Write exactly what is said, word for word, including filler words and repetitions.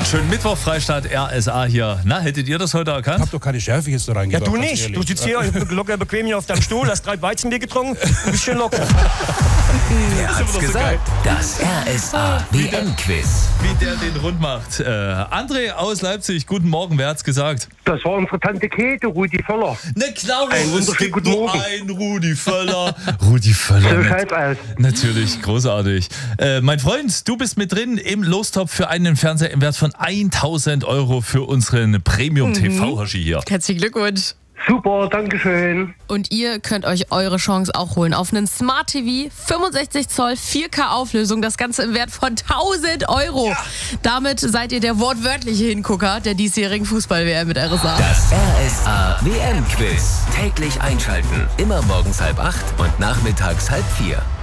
Schönen Mittwoch, Freistaat R S A hier. Na, hättet ihr das heute erkannt? Ich hab doch keine Schärfe jetzt da Ja, reingebracht. du ganz nicht. ehrlich. Du sitzt hier locker bequem hier auf deinem Stuhl, hast drei Weizenbier getrunken und bist schön locker. Wer hat's gesagt? Das R S A W M-Quiz. Wie der den rund macht. Äh, André aus Leipzig, guten Morgen, wer hat's gesagt? Das war unsere Tante Käthe, Rudi Völler. Na klar, Einen es wunderschönen gibt guten nur Morgen. einen Rudi Völler. Rudi Völler. So nat- schaut's aus. Natürlich, großartig. Äh, mein Freund, du bist mit drin im Lostopf für einen Fernseher im Wert von tausend Euro für unseren Premium-T V-Hoshi hier. Herzlichen Glückwunsch. Super, dankeschön. Und ihr könnt euch eure Chance auch holen auf einen Smart T V, fünfundsechzig Zoll, vier K Auflösung, das Ganze im Wert von tausend Euro. Ja. Damit seid ihr der wortwörtliche Hingucker der diesjährigen Fußball-W M mit R S A. Das R S A W M-Quiz. Täglich einschalten. Immer morgens halb acht und nachmittags halb vier.